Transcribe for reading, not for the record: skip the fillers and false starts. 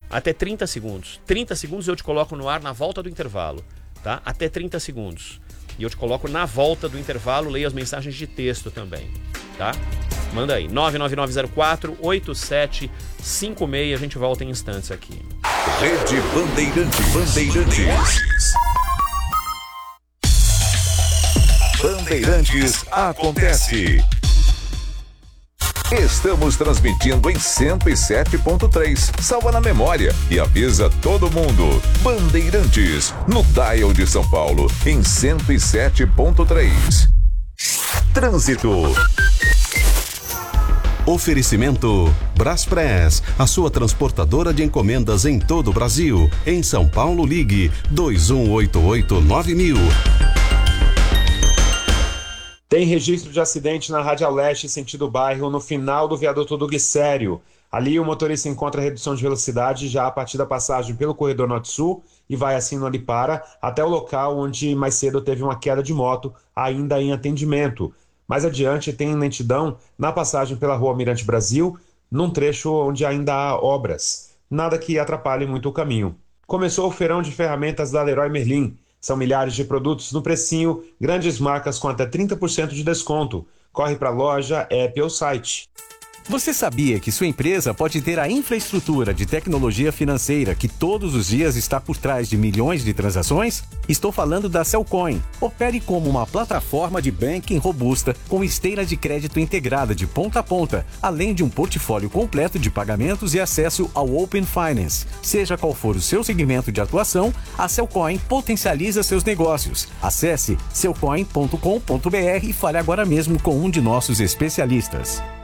Até 30 segundos. 30 segundos eu te coloco no ar na volta do intervalo, tá? Até 30 segundos. E eu te coloco na volta do intervalo, leia as mensagens de texto também, tá? Manda aí, 99904-8756, a gente volta em instantes aqui. Rede Bandeirantes. Bandeirantes acontece. Estamos transmitindo em 107.3. Salva na memória e avisa todo mundo. Bandeirantes, no dial de São Paulo, em 107.3. Trânsito. Oferecimento Braspress, a sua transportadora de encomendas em todo o Brasil. Em São Paulo, ligue 2188-9000. Tem registro de acidente na Radial Leste, sentido bairro, no final do viaduto do Glicério. Ali o motorista encontra redução de velocidade já a partir da passagem pelo corredor Norte-Sul e vai assim no Alipara até o local onde mais cedo teve uma queda de moto, ainda em atendimento. Mais adiante tem lentidão na passagem pela rua Almirante Brasil, num trecho onde ainda há obras. Nada que atrapalhe muito o caminho. Começou o feirão de ferramentas da Leroy Merlin. São milhares de produtos no precinho, grandes marcas com até 30% de desconto. Corre para a loja, app ou site. Você sabia que sua empresa pode ter a infraestrutura de tecnologia financeira que todos os dias está por trás de milhões de transações? Estou falando da Cellcoin. Opere como uma plataforma de banking robusta com esteira de crédito integrada de ponta a ponta, além de um portfólio completo de pagamentos e acesso ao Open Finance. Seja qual for o seu segmento de atuação, a Cellcoin potencializa seus negócios. Acesse cellcoin.com.br e fale agora mesmo com um de nossos especialistas.